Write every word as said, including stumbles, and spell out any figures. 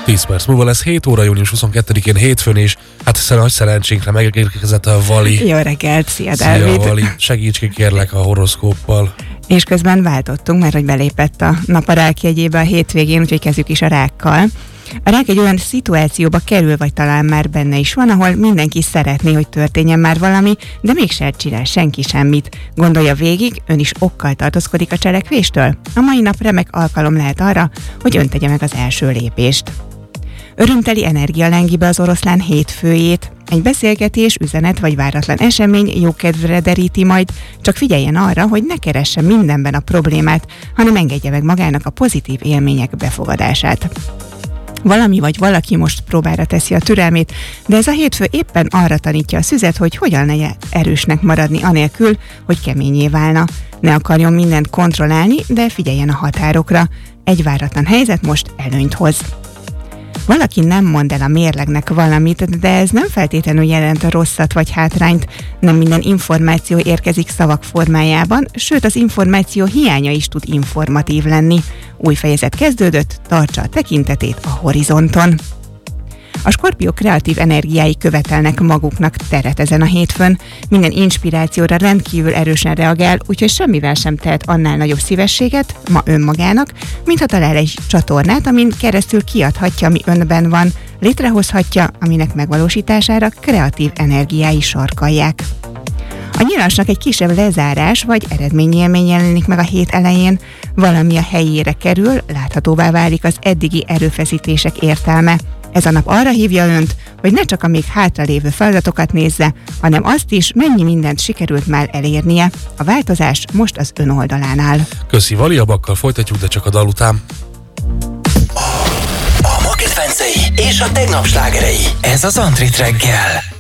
tíz perc múlva lesz hét óra, június huszonkettedikén hétfőn, és hát nagy szerencsénkre megérkezett a Vali. Jó reggelt, szia, Szia Dávid. Vali, segíts ki kérlek a horoszkóppal. És közben váltottunk, mert hogy belépett a nap a rák jegyébe a hétvégén, úgyhogy kezdjük is a rákkal. A rák egy olyan szituációba kerül, vagy talán már benne is van, ahol mindenki szeretné, hogy történjen már valami, de mégsem csinál senki semmit. Gondolja végig, ön is okkal tartózkodik a cselekvéstől? A mai nap remek alkalom lehet arra, hogy ön tegye meg az első lépést. Örömteli energia lengi be az oroszlán hétfőjét. Egy beszélgetés, üzenet vagy váratlan esemény jókedvre deríti majd, csak figyeljen arra, hogy ne keresse mindenben a problémát, hanem engedje meg magának a pozitív élmények befogadását. Valami vagy valaki most próbára teszi a türelmét, de ez a hétfő éppen arra tanítja a szüzet, hogy hogyan legyen erősnek maradni anélkül, hogy keményé válna. Ne akarjon mindent kontrollálni, de figyeljen a határokra. Egy váratlan helyzet most előnyt hoz. Valaki nem mond el a mérlegnek valamit, de ez nem feltétlenül jelent a rosszat vagy hátrányt. Nem minden információ érkezik szavak formájában, sőt az információ hiánya is tud informatív lenni. Új fejezet kezdődött, tartsa a tekintetét a horizonton. A Skorpió kreatív energiái követelnek maguknak teret ezen a hétfőn. Minden inspirációra rendkívül erősen reagál, úgyhogy semmivel sem tehet annál nagyobb szívességet ma önmagának, mintha talál egy csatornát, amin keresztül kiadhatja, ami önben van, létrehozhatja, aminek megvalósítására kreatív energiái sarkalják. A nyilasnak egy kisebb lezárás vagy eredményélmény jelenik meg a hét elején, valami a helyére kerül, láthatóvá válik az eddigi erőfeszítések értelme. Ez a nap arra hívja önt, hogy ne csak a még hátralévő feladatokat nézze, hanem azt is, mennyi mindent sikerült már elérnie. A változás most az ön oldalán áll. Köszi Vali, a bakkal folytatjuk, de csak a dal után. A ma kedvencei és a tegnap slágerei. Ez az Antrit reggel.